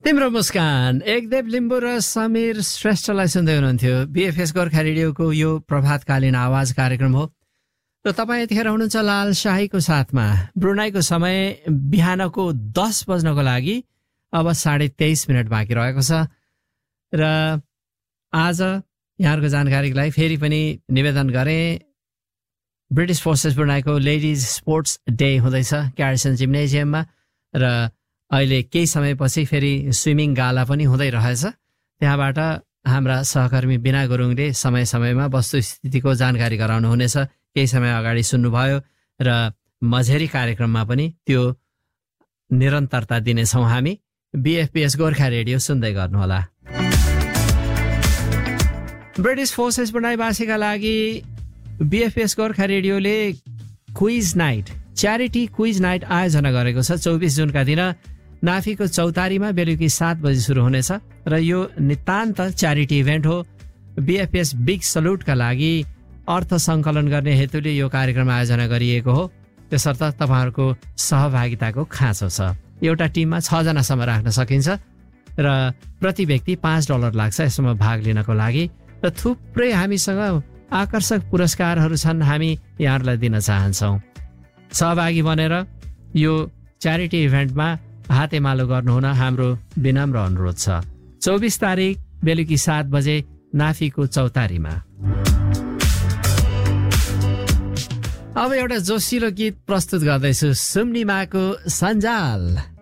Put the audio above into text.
तिम्रो मुस्कान एकदेव लिम्बू र समीर श्रेष्ठलाई सुन्दै हुनुहुन्थ्यो। बीएफएस गोर्खा रेडियोको यो प्रभातकालीन आवाज कार्यक्रम हो र तपाईँ यतिखेर हुनुहुन्छ लाल शाहीको साथमा। ब्रुनाईको समय बिहानको 10 बज्नको लागि अब 23:30 बाँकी रहेको छ र आज यहाँहरूको जानकारीको लागि फेरि पनि निवेदन गरेँ। British forces ब्रुनाईको ladies sports day हुँदैछ क्यारिसन जिम्नेजियममा र अहिले केही समयपछि फेरि स्विमिङ गाला पनि हुँदै रहेछ। त्यहाँबाट हाम्रा सहकर्मी बिना गुरुङले समय समयमा वस्तुस्थितिको जानकारी गराउनुहुनेछ। केही समय अगाडि सुन्नुभयो र मझेरी कार्यक्रममा पनि त्यो निरन्तरता दिनेछौँ हामी। बीएफपीएस गोर्खा रेडियो सुन्दै गर्नुहोला। ब्रिटिस फोर्सेस ब्रुनाईवासीका लागि बीएफपीएस Gorkha रेडियोले quiz night, charity quiz night आयोजना गरेको छ। 24 जुनका दिन नाफीको चौतारीमा बेलुकी 7 बजी सुरु हुनेछ र यो नितान्त च्यारिटी इभेन्ट हो। बीएफपीएस बिग सल्युटका लागि अर्थ सङ्कलन गर्ने हेतुले यो कार्यक्रम आयोजना गरिएको हो। त्यसर्थ तपाईँहरूको सहभागिताको खाँचो छ। एउटा टिममा 6 जनासम्म राख्न सकिन्छ र प्रति व्यक्ति $5 लाग्छ यसमा भाग लिनको लागि र थुप्रै हामीसँग आकर्षक पुरस्कारहरू छन्, हामी यहाँहरूलाई दिन चाहन्छौँ। सहभागी बनेर यो च्यारिटी इभेन्टमा हातेमालो गर्नुहुन हाम्रो विनम्र अनुरोध छ। 24 तारिक बेलुकी 7 बजे नाफीको चौतारीमा। अब एउटा जोसिलो गीत प्रस्तुत गर्दैछु, सुम्निमाको सञ्जाल।